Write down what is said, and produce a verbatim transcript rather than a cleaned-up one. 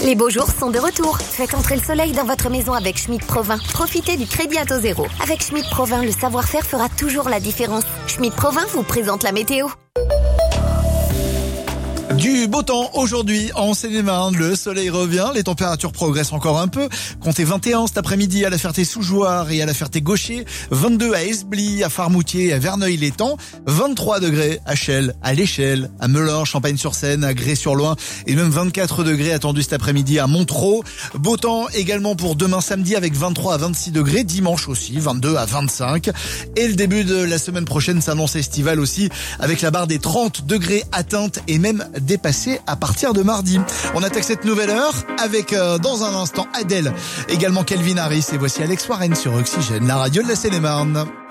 Les beaux jours sont de retour. Faites entrer le soleil dans votre maison avec Schmitt Provins. Profitez du crédit à taux zéro. Avec Schmitt Provins, le savoir-faire fera toujours la différence. Schmitt Provins vous présente la météo. Du beau temps aujourd'hui en Seine-et-Marne, le soleil revient, les températures progressent encore un peu. Comptez vingt et un cet après-midi à la Ferté-sous-Jouarre et à la Ferté-Gaucher, vingt-deux à Esbly, à Farmoutier et à Verneuil-l'Étang, vingt-trois degrés à Chelles, à l'Échelle, à Melun, Champagne-sur-Seine, à Grès-sur-Loing et même vingt-quatre degrés attendus cet après-midi à Montereau. Beau temps également pour demain samedi avec vingt-trois à vingt-six degrés, dimanche aussi vingt-deux à vingt-cinq. Et le début de la semaine prochaine s'annonce estival aussi avec la barre des trente degrés atteinte et même dépassé à partir de mardi. On attaque cette nouvelle heure avec euh, dans un instant Adèle, également Calvin Harris et voici Alex Warren sur Oxygène, la radio de la Seine-et-Marne.